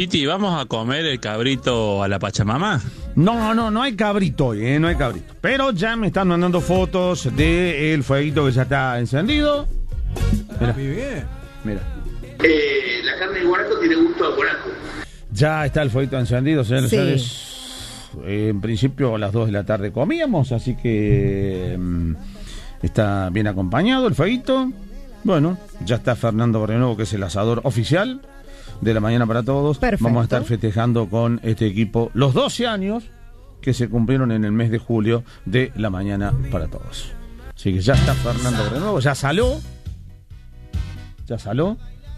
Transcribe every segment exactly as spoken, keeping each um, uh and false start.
Titi, ¿vamos a comer el cabrito a la Pachamama? No, no, no hay cabrito hoy, ¿eh? No hay cabrito. Pero ya me están mandando fotos del fueguito que ya está encendido. Mira, muy bien. Mira. Eh, la carne de guanaco tiene gusto a guanaco. Ya está el fueguito encendido, señores. Sí. señores. Eh, en principio a las dos de la tarde comíamos, así que mm, está bien acompañado el fueguito. Bueno, ya está Fernando Barrenuevo, que es el asador oficial de La Mañana para Todos. Perfecto. Vamos a estar festejando con este equipo los doce años que se cumplieron en el mes de julio de La Mañana para Todos. Así que ya está Fernando Barrenuevo, ya saló. Ya saló.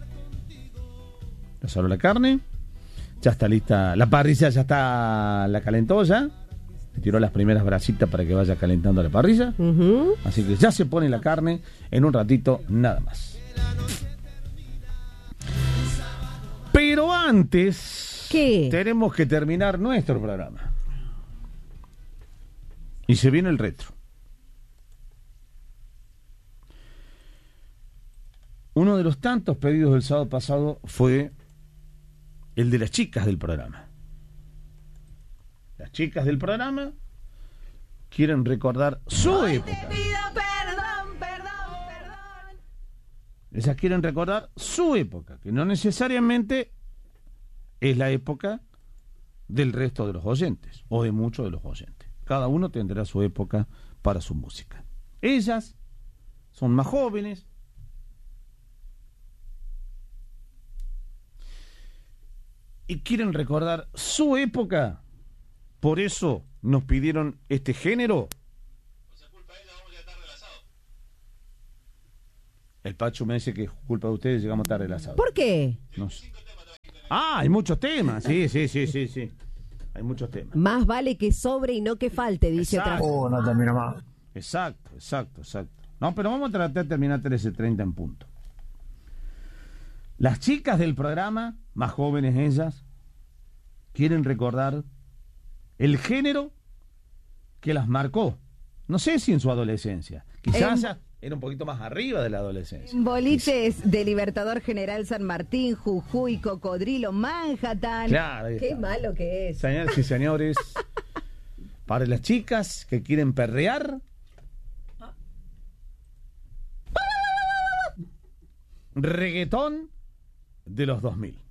Ya saló la carne. Ya está lista. La parrilla ya está, la calentó ya. Le tiró las primeras brasitas para que vaya calentando la parrilla. Uh-huh. Así que ya se pone la carne en un ratito, nada más. Pero antes, ¿qué? tenemos que terminar nuestro programa. Y se viene el retro. Uno de los tantos pedidos del sábado pasado fue el de las chicas del programa. Las chicas del programa quieren recordar su época. Perdón, perdón, perdón. Ellas quieren recordar su época, que no necesariamente es la época del resto de los oyentes, o de muchos de los oyentes. Cada uno tendrá su época para su música. Ellas son más jóvenes, y quieren recordar su época. Por eso nos pidieron este género. El Pacho me dice que es culpa de ustedes, llegamos tarde al asado. ¿Por qué? No sé. Ah, hay muchos temas. Sí, sí, sí, sí, sí. Hay muchos temas. Más vale que sobre y no que falte, dice otra. Exacto. Oh, no termina más. Exacto, exacto, exacto. No, pero vamos a tratar de terminar trece treinta en punto. Las chicas del programa, más jóvenes ellas, quieren recordar el género que las marcó. No sé si en su adolescencia. Quizás En- ya era un poquito más arriba de la adolescencia. Boliches de Libertador General San Martín, Jujuy, Cocodrilo, Manhattan. Claro, ahí Qué está. malo que es. Señoras y señores, para las chicas que quieren perrear, reggaetón de los dos mil.